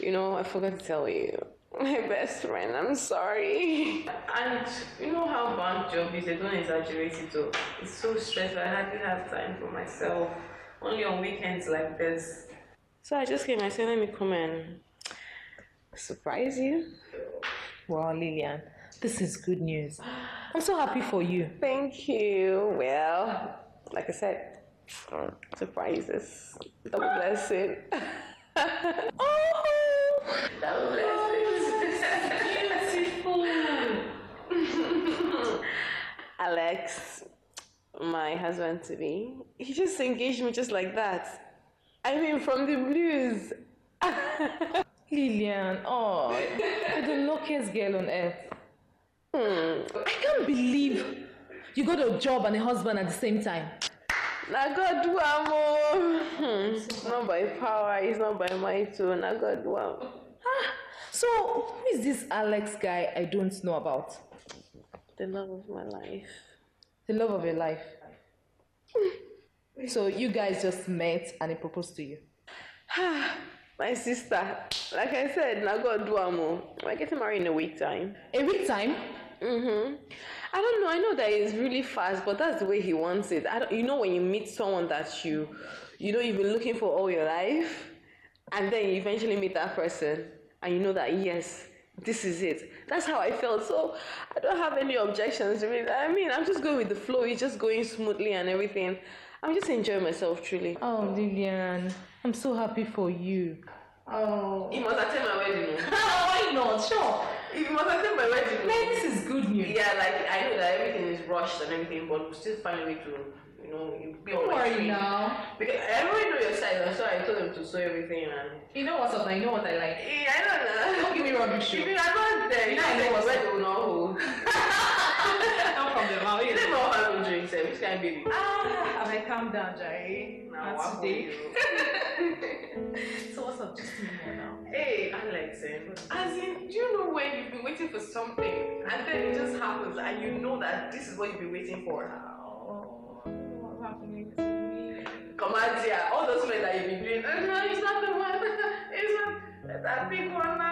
I forgot to tell you. My best friend, I'm sorry. And you know how bank job is, they don't exaggerate it all. It's so stressful. I hardly have time for myself. Only on weekends like this. So I just came, I said, let me come and surprise you. Wow, Lillian, this is good news. I'm so happy for you. Thank you. Well, like I said, surprises. Double blessing. Oh, Double blessings. beautiful. Alex, my husband to be, he just engaged me just like that. I mean, from the blues. Lillian, oh, you're the luckiest girl on earth. I can't believe you got a job and a husband at the same time. Na God do am o. It's not by power, it's not by might too. Na God do am. So, who is this Alex guy I don't know about? The love of my life. The love of your life. So, you guys just met and he proposed to you. My sister, like I said, na God do am o. We're getting married in a week time. A week time? I don't know. I know that it's really fast, but that's the way he wants it. When you meet someone that you've been looking for all your life, and then you eventually meet that person, and you know that yes, this is it. That's how I felt. So I don't have any objections. Really. I mean, I'm just going with the flow. It's just going smoothly and everything. I'm just enjoying myself truly. Oh, Lillian, I'm so happy for you. Oh. You must attend my wedding. Why not? Sure. You must attend my wedding. Man, this is good news. Yeah, like I know that everything is rushed and everything, but we still find a way to, be on my Don't worry feet. now. Because I already know your side, and so I told them to sew everything and. You know what's up, I know what I like. Yeah, I don't know. Don't give me rubbish. If you are not there, you know I know what's where they will not hold. No problem, I'll You never have a drink, sir. Which kind of baby? have I calm down, Jerry? Now, Not what today. for you? So what's up? Just me more now. Hey, Alex, as in, do you know when you've been waiting for something and then it just happens and you know that this is what you've been waiting for? Oh, what's happening to me? Come on, dear. All those men that you've been doing, no, it's not the one. It's not that big one.